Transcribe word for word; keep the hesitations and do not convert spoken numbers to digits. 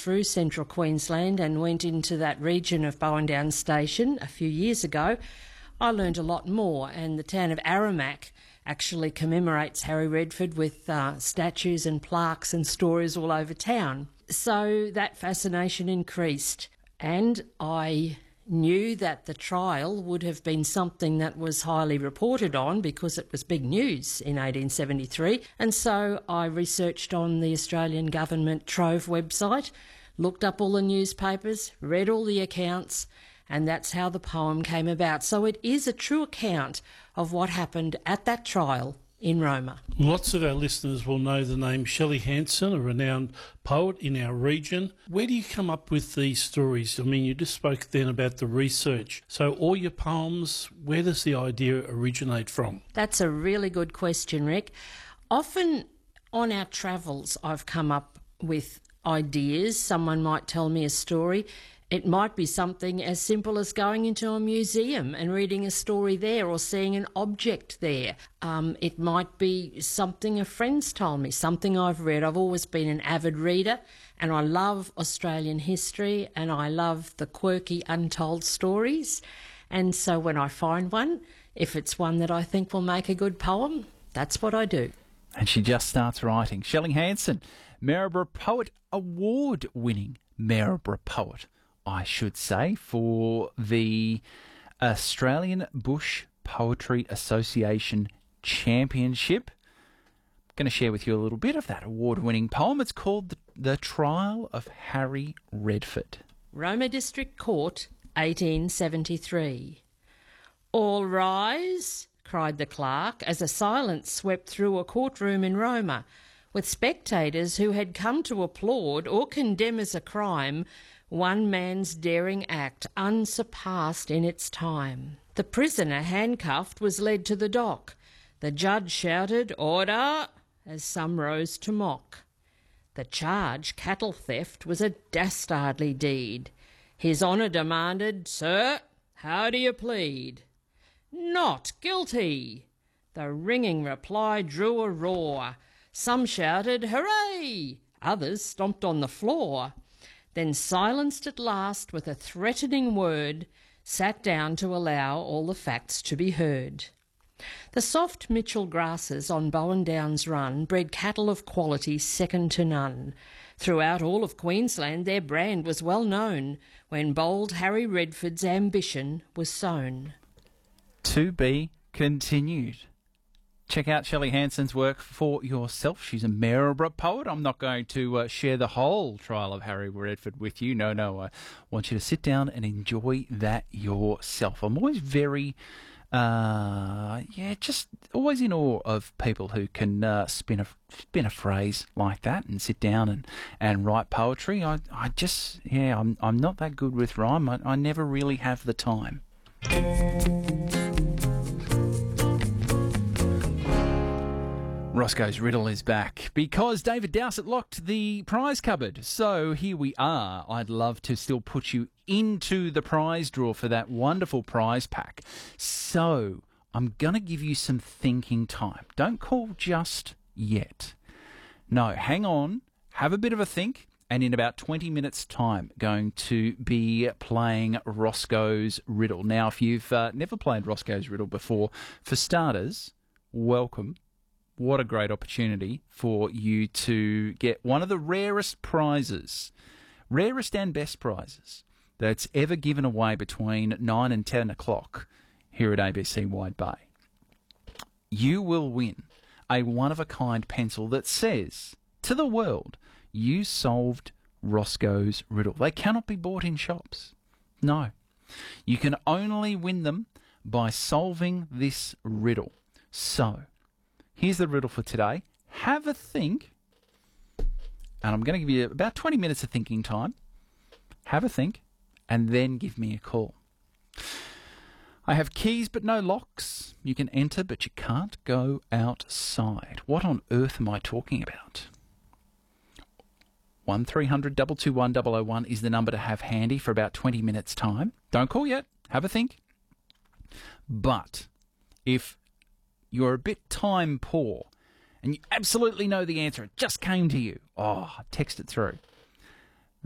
through central Queensland and went into that region of Bowen Downs Station a few years ago, I learned a lot more, and the town of Aramac actually commemorates Harry Redford with uh, statues and plaques and stories all over town. So that fascination increased, and I knew that the trial would have been something that was highly reported on because it was big news in eighteen seventy-three, and so I researched on the Australian Government Trove website, looked up all the newspapers, read all the accounts, and that's how the poem came about. So it is a true account of what happened at that trial in Roma. Lots of our listeners will know the name Shelley Hanson, a renowned poet in our region. Where do you come up with these stories? I mean, you just spoke then about the research. So all your poems, where does the idea originate from? That's a really good question, Rick. Often on our travels, I've come up with ideas. Someone might tell me a story. It might be something as simple as going into a museum and reading a story there or seeing an object there. Um, it might be something a friend's told me, something I've read. I've always been an avid reader, and I love Australian history, and I love the quirky untold stories. And so when I find one, if it's one that I think will make a good poem, that's what I do. And she just starts writing. Shelley Hanson, Maryborough Poet Award-winning Maryborough Poet, I should say, for the Australian Bush Poetry Association Championship. I'm going to share with you a little bit of that award-winning poem. It's called The, the Trial of Harry Redford. Roma District Court, eighteen seventy-three. "All rise," cried the clerk as a silence swept through a courtroom in Roma, with spectators who had come to applaud or condemn as a crime one man's daring act unsurpassed in its time. The prisoner, handcuffed, was led to the dock. The judge shouted, "Order," as some rose to mock. The charge, cattle theft, was a dastardly deed. His Honour demanded, "Sir, how do you plead?" "Not guilty." The ringing reply drew a roar. Some shouted, "Hooray!" Others stomped on the floor. Then, silenced at last with a threatening word, sat down to allow all the facts to be heard. The soft Mitchell grasses on Bowen Downs Run bred cattle of quality second to none. Throughout all of Queensland their brand was well known when bold Harry Redford's ambition was sown. To be continued. Check out Shelley Hanson's work for yourself. She's a Maryborough poet. I'm not going to uh, share the whole trial of Harry Redford with you. No, no. I want you to sit down and enjoy that yourself. I'm always very, uh, yeah, just always in awe of people who can uh, spin a spin a phrase like that and sit down and, and write poetry. I, I just, yeah, I'm I'm not that good with rhyme. I, I never really have the time. Roscoe's Riddle is back because David Dowsett locked the prize cupboard. So here we are. I'd love to still put you into the prize draw for that wonderful prize pack. So I'm going to give you some thinking time. Don't call just yet. No, hang on, have a bit of a think, and in about twenty minutes' time, going to be playing Roscoe's Riddle. Now, if you've uh, never played Roscoe's Riddle before, for starters, welcome. What a great opportunity for you to get one of the rarest prizes, rarest and best prizes that's ever given away between nine and ten o'clock here at A B C Wide Bay. You will win a one-of-a-kind pencil that says to the world, you solved Roscoe's Riddle. They cannot be bought in shops. No. You can only win them by solving this riddle. So, here's the riddle for today. Have a think, and I'm going to give you about twenty minutes of thinking time. Have a think, and then give me a call. I have keys but no locks. You can enter, but you can't go outside. What on earth am I talking about? one three hundred two two one zero zero one is the number to have handy for about twenty minutes' time. Don't call yet. Have a think. But if you're a bit time poor and you absolutely know the answer, it just came to you, oh, text it through.